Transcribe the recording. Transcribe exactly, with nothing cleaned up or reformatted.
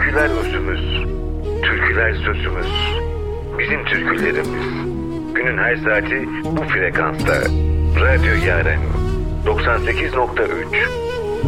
Türküler özümüz, türküler sözümüz, bizim türkülerimiz. Günün her saati bu frekansta. Radyo Yaren doksan sekiz nokta üç